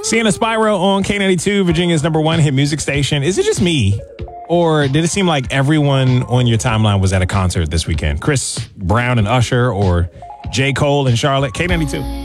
Sienna Spyro on K92, Virginia's number one hit music station. Is it just me? Or did it seem like everyone on your timeline was at a concert this weekend? Chris Brown and Usher or J. Cole and Charlotte? K92.